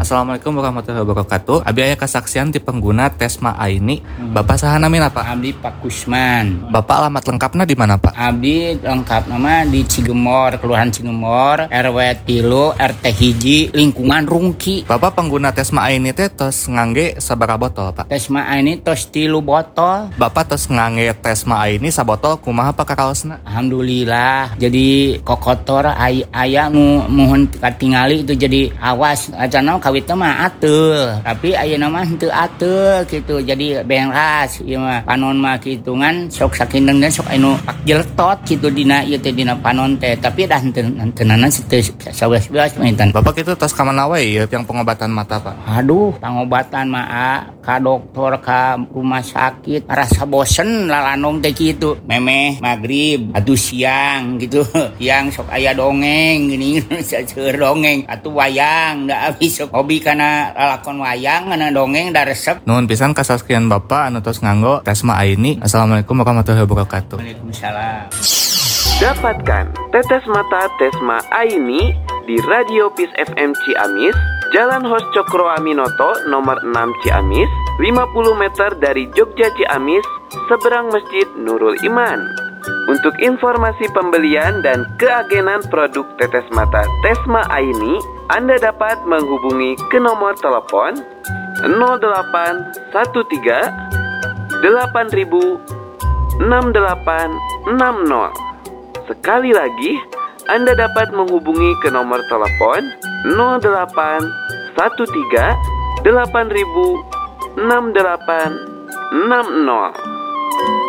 Assalamualaikum warahmatullahi wabarakatuh. Abi aya kesaksian ti pengguna Tesma Aini. Bapak saha namina Pak? Abdi Pak Kusman. Bapak alamat lengkapna di mana Pak? Abdi lengkap nama di Cigemor, Kelurahan Cigemor, RW 3, RT 1, lingkungan Rungki. Bapak pengguna Tesma Aini teh tos ngangge sabaraha botol Pak? Tesma ini tos 3 botol. Bapak tos ngangge Tesma Aini sabotol kumaha Pak kakaosna? Alhamdulillah. Jadi kokotor aya nu mohon katingali itu jadi awas acana kawitna mah ateul. Tapi ayeuna mah henteu ateul gitu. Jadi beras ieu mah panon mah kitungan sok sakindeun sok anu pak jeletot gitu dina ieu teh dina panon teh. Tapi dah henteunan teu sawelas maintan. Bapak itu tos ka mana wae ieu yang pengobatan mata Pak? Aduh, pengobatan mah ka dokter ka rumah sakit rasa bosen lalanong teh kitu. Memeh magrib atuh siang gitu. Siang sok aya dongeng gini seueur dongeng atuh wayang da abis sok hobi kana lalakon wayang kana dongeng da resep. Nuhun pisan kasaksian Bapak anu tos nganggo Tesma Aini. Assalamualaikum warahmatullahi wabarakatuh. Waalaikumsalam. Dapatkan tetes mata Tesma Aini di Radio Peace FM Ciamis, Jalan Hos Cokro Aminoto nomor 6 Ciamis, 50 meter dari Jogja Ciamis, seberang Masjid Nurul Iman. Untuk informasi pembelian dan keagenan produk tetes mata Tesma Aini, Anda dapat menghubungi ke nomor telepon 0813 8000 6860. Sekali lagi, Anda dapat menghubungi ke nomor telepon 0813 8000 6860.